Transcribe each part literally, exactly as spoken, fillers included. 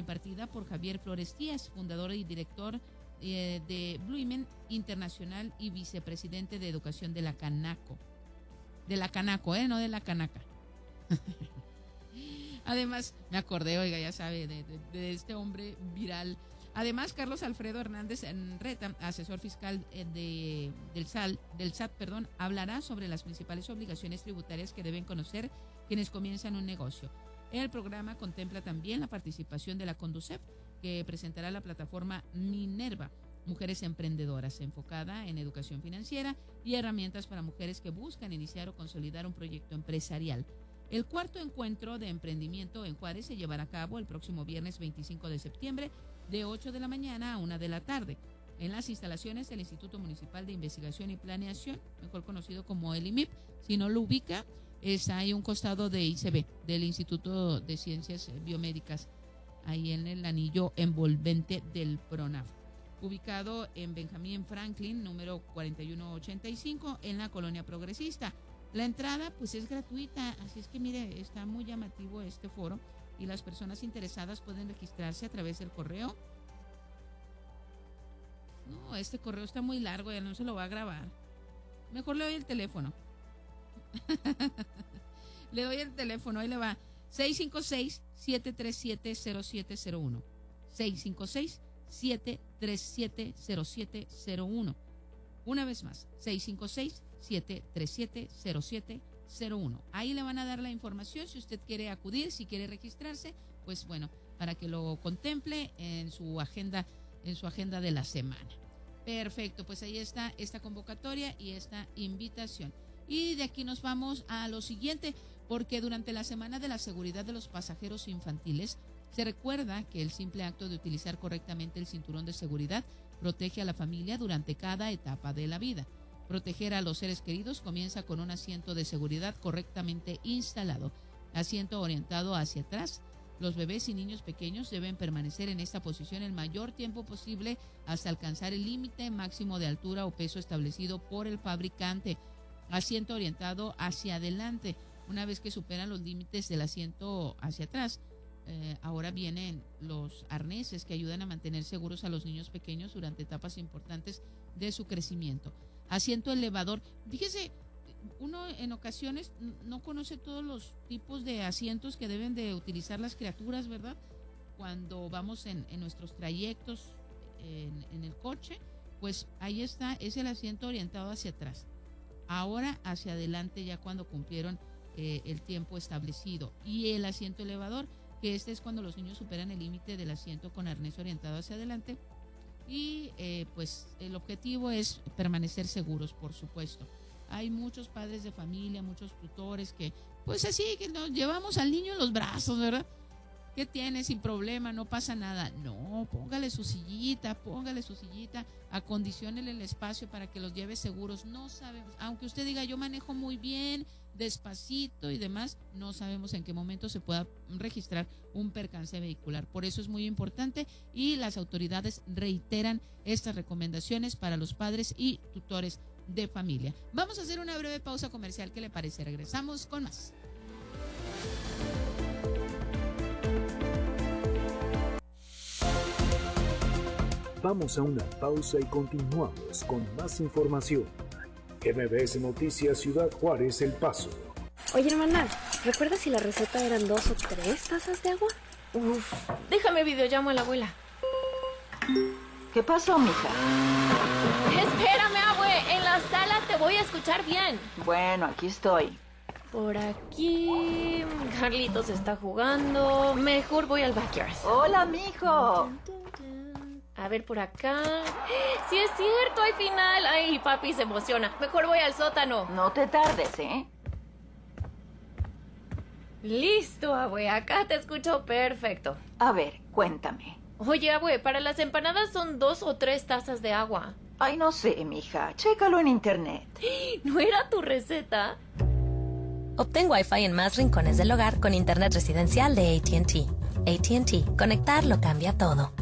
impartida por Javier Flores Díaz, fundador y director eh, de Blumen Internacional y vicepresidente de Educación de la Canaco. De la Canaco, ¿eh? No de la Canaca. Además, me acordé, oiga, ya sabe, de, de, de este hombre viral. Además, Carlos Alfredo Hernández Reta, asesor fiscal de, del, S A L, del S A T, perdón, hablará sobre las principales obligaciones tributarias que deben conocer quienes comienzan un negocio. El programa contempla también la participación de la Conducef, que presentará la plataforma Minerva, Mujeres Emprendedoras, enfocada en educación financiera y herramientas para mujeres que buscan iniciar o consolidar un proyecto empresarial. El cuarto encuentro de emprendimiento en Juárez se llevará a cabo el próximo viernes veinticinco de septiembre de ocho de la mañana a una de la tarde en las instalaciones del Instituto Municipal de Investigación y Planeación, mejor conocido como el I M I P. Si no lo ubica, está ahí un costado de I C B, del Instituto de Ciencias Biomédicas, ahí en el anillo envolvente del PRONAF, ubicado en Benjamín Franklin, número cuarenta y uno ochenta y cinco, en la Colonia Progresista. La entrada pues es gratuita, así es que mire, está muy llamativo este foro y las personas interesadas pueden registrarse a través del correo. No, este correo está muy largo, ya no se lo va a grabar. Mejor le doy el teléfono. Le doy el teléfono, ahí le va. seis cinco seis, siete tres siete, cero siete cero uno. seis cinco seis, siete tres siete, cero siete cero uno. Una vez más, seis cinco seis, siete tres siete, cero siete cero uno. Ahí le van a dar la información si usted quiere acudir, si quiere registrarse, pues bueno, para que lo contemple en su agenda, en su agenda de la semana. Perfecto, pues ahí está esta convocatoria y esta invitación. Y de aquí nos vamos a lo siguiente, porque durante la Semana de la Seguridad de los Pasajeros Infantiles se recuerda que el simple acto de utilizar correctamente el cinturón de seguridad protege a la familia durante cada etapa de la vida. Proteger a los seres queridos comienza con un asiento de seguridad correctamente instalado, asiento orientado hacia atrás. Los bebés y niños pequeños deben permanecer en esta posición el mayor tiempo posible hasta alcanzar el límite máximo de altura o peso establecido por el fabricante. Asiento orientado hacia adelante. Una vez que superan los límites del asiento hacia atrás, eh, ahora vienen los arneses que ayudan a mantener seguros a los niños pequeños durante etapas importantes de su crecimiento. Asiento elevador. Fíjese, uno en ocasiones no conoce todos los tipos de asientos que deben de utilizar las criaturas, ¿verdad? Cuando vamos en, en nuestros trayectos en, en el coche, pues ahí está, es el asiento orientado hacia atrás. Ahora hacia adelante ya cuando cumplieron eh, el tiempo establecido. Y el asiento elevador, que este es cuando los niños superan el límite del asiento con arnés orientado hacia adelante. Y eh, pues el objetivo es permanecer seguros, por supuesto. Hay muchos padres de familia, muchos tutores que pues así que nos llevamos al niño en los brazos, ¿verdad? ¿Qué tiene? Sin problema, no pasa nada. No, póngale su sillita, póngale su sillita, acondiciónele el espacio para que los lleve seguros. No sabemos, aunque usted diga yo manejo muy bien, despacito y demás, no sabemos en qué momento se pueda registrar un percance vehicular. Por eso es muy importante y las autoridades reiteran estas recomendaciones para los padres y tutores de familia. Vamos a hacer una breve pausa comercial, ¿qué le parece? Regresamos con más. Vamos a una pausa y continuamos con más información. M B S Noticias Ciudad Juárez, El Paso. Oye, hermana, ¿recuerdas si la receta eran dos o tres tazas de agua? Uf, déjame videollamo a la abuela. ¿Qué pasó, mija? Espérame, abue, en la sala te voy a escuchar bien. Bueno, aquí estoy. Por aquí... Carlitos está jugando. Mejor voy al backyard. Hola, mijo. A ver, por acá... ¡Sí es cierto! ¡Hay final! ¡Ay, papi se emociona! Mejor voy al sótano. No te tardes, ¿eh? Listo, abue. Acá te escucho perfecto. A ver, cuéntame. Oye, abue, para las empanadas son dos o tres tazas de agua. Ay, no sé, mija. Chécalo en internet. ¿No era tu receta? Obtén Wi-Fi en más rincones del hogar con internet residencial de A T and T. A T and T. Conectar lo cambia todo.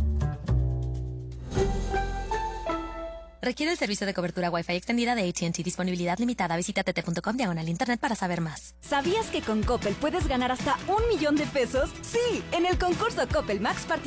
Requiere el servicio de cobertura Wi-Fi extendida de A T and T. Disponibilidad limitada. Visita t t punto com diagonal internet para saber más. ¿Sabías que con Coppel puedes ganar hasta un millón de pesos? Sí, en el concurso Coppel Max